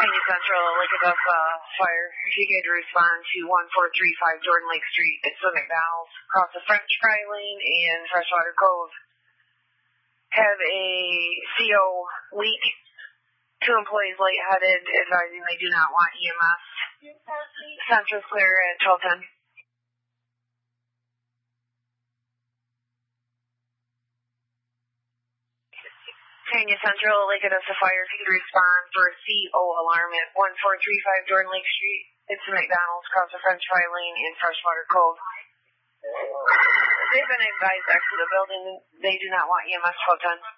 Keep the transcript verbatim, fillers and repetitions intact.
Tanya Central, Lycabeth uh, Fire. If you could respond to one four three five Jordan Lake Street. It's the McDonald's across the French Fry Lane and Freshwater Cove. Have a C O leak. Two employees lightheaded, advising they do not want E M S. Central clear at twelve ten. Tanya Central, Lake Odessa Fire, if you could respond for a C O alarm at one four three five Jordan Lake Street. It's the McDonald's across the French Fry Lane in Freshwater Cove. They've been advised to exit the building. They do not want E M S twelve ten.